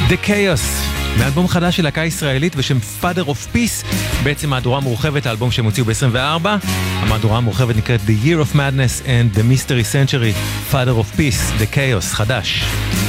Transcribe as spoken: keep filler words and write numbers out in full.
The Chaos, מאלבום חדש של להקה ישראלית בשם Father of Peace, בעצם מהדורה המורחבת, האלבום שהם הוציאו ב-עשרים וארבע. המהדורה המורחבת נקראת The Year of Madness and the Mystery Century, Father of Peace, The Chaos, חדש.